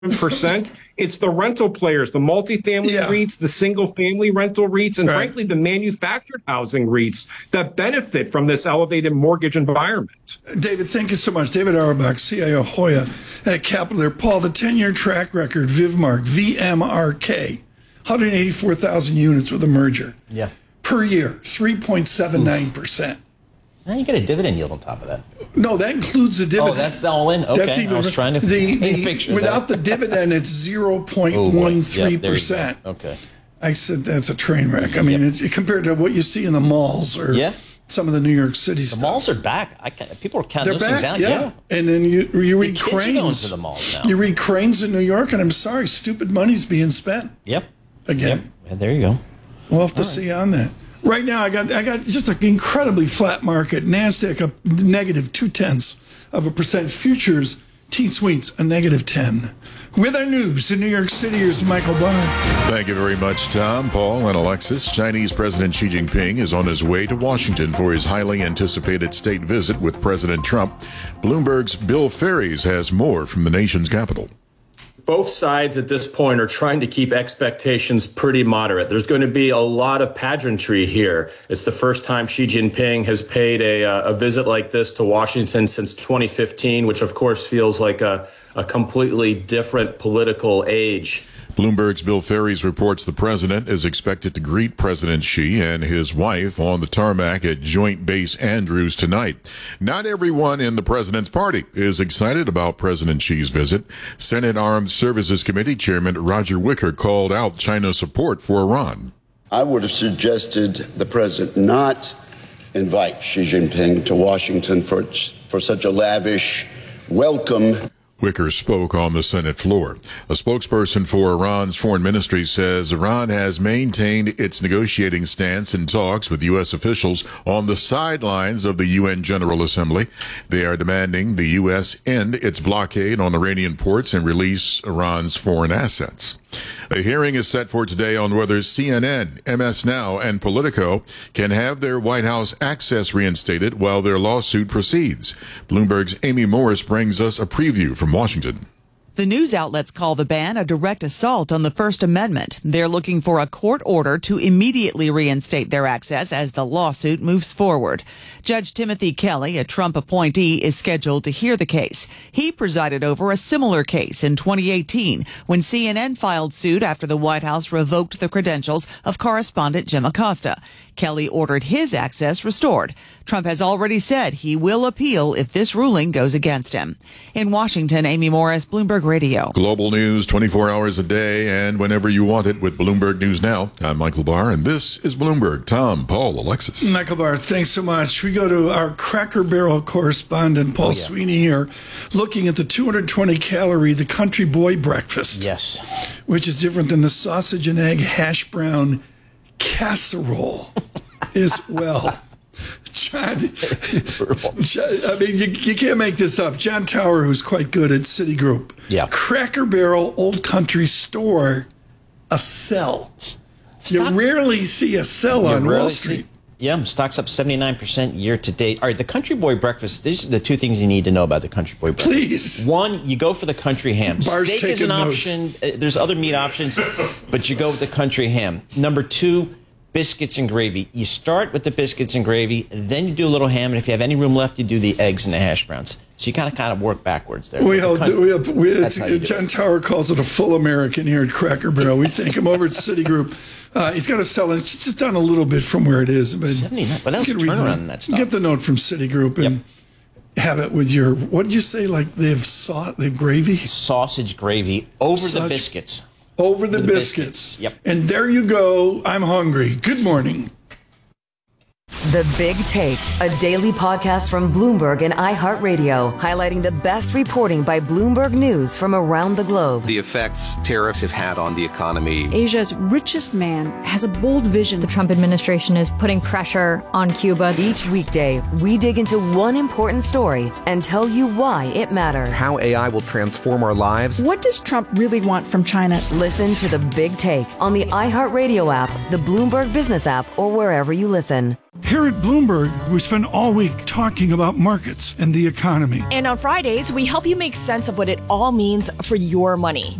percent. It's the rental players, the multifamily REITs, the single family rental REITs, and frankly, the manufactured housing REITs that benefit from this elevated mortgage environment. David, thank you so much. David Auerbach, CIO Hoya at Capital there. Paul, the 10-year track record, Vivmark, VMRK, 184,000 units with a merger. Yeah. Per year, 3.79%. Now you get a dividend yield on top of that. No, that includes the dividend. Oh, that's all in? Okay, that's even, I was trying to paint a picture. Without the dividend, it's 0.13%. Okay. I said that's a train wreck. I mean, it's compared to what you see in the malls or some of the New York City stuff. The malls are back. People are counting those things out. Yeah. And then you read Cranes. Cranes. Are going to the malls now. You read Cranes in New York, and I'm sorry, stupid money's being spent. Yep. Again. Yep. And there you go. We'll have to see on that. Right now, I got just an incredibly flat market. NASDAQ up negative 0.2%. Futures, T-Sweets, a negative 10. With our news in New York City, here's Michael Barr. Thank you very much, Tom, Paul, and Alexis. Chinese President Xi Jinping is on his way to Washington for his highly anticipated state visit with President Trump. Bloomberg's Bill Ferries has more from the nation's capital. Both sides at this point are trying to keep expectations pretty moderate. There's going to be a lot of pageantry here. It's the first time Xi Jinping has paid a visit like this to Washington since 2015, which of course feels like a completely different political age. Bloomberg's Bill Ferries reports the president is expected to greet President Xi and his wife on the tarmac at Joint Base Andrews tonight. Not everyone in the president's party is excited about President Xi's visit. Senate Armed Services Committee Chairman Roger Wicker called out China's support for Iran. I would have suggested the president not invite Xi Jinping to Washington for such a lavish welcome. Wicker spoke on the Senate floor. A spokesperson for Iran's foreign ministry says Iran has maintained its negotiating stance in talks with U.S. officials on the sidelines of the UN General Assembly. They are demanding the U.S. end its blockade on Iranian ports and release Iran's foreign assets. A hearing is set for today on whether CNN, MS Now, and Politico can have their White House access reinstated while their lawsuit proceeds. Bloomberg's Amy Morris brings us a preview from Washington. The news outlets call the ban a direct assault on the First Amendment. They're looking for a court order to immediately reinstate their access as the lawsuit moves forward. Judge Timothy Kelly, a Trump appointee, is scheduled to hear the case. He presided over a similar case in 2018 when CNN filed suit after the White House revoked the credentials of correspondent Jim Acosta. Kelly ordered his access restored. Trump has already said he will appeal if this ruling goes against him. In Washington, Amy Morris, Bloomberg Radio. Global news 24 hours a day and whenever you want it with Bloomberg News Now. I'm Michael Barr, and this is Bloomberg. Tom, Paul, Alexis. Michael Barr, thanks so much. We go to our Cracker Barrel correspondent, Paul Sweeney here, looking at the 220-calorie, the Country Boy breakfast. Yes. Which is different than the sausage and egg hash brown casserole as well. John, I mean, you can't make this up. John Tower, who's quite good at Citigroup. Yeah. Cracker Barrel Old Country Store, a sell. You rarely see a sell on Wall Street. Stock's up 79% year to date. All right, the Country Boy breakfast, these are the two things you need to know about the Country Boy breakfast. Please. One, you go for the country ham. Bar's Steak is an option. There's other meat options, but you go with the country ham. Number two, biscuits and gravy. You start with the biscuits and gravy, then you do a little ham, and if you have any room left, you do the eggs and the hash browns. So you kind of work backwards there. John Tower calls it a full American here at Cracker Barrel. We thank him over at Citigroup. He's got to sell it. It's just down a little bit from where it is. But 79. But that was a turnaround in that stuff. Get the note from Citigroup and have it with your, what did you say? Like they have gravy? Sausage gravy over the biscuits. Over the biscuits. Yep. And there you go. I'm hungry. Good morning. The Big Take, a daily podcast from Bloomberg and iHeartRadio, highlighting the best reporting by Bloomberg News from around the globe. The effects tariffs have had on the economy. Asia's richest man has a bold vision. The Trump administration is putting pressure on Cuba. Each weekday, we dig into one important story and tell you why it matters. How AI will transform our lives. What does Trump really want from China? Listen to The Big Take on the iHeartRadio app, the Bloomberg Business app, or wherever you listen. Here at Bloomberg, we spend all week talking about markets and the economy. And on Fridays, we help you make sense of what it all means for your money.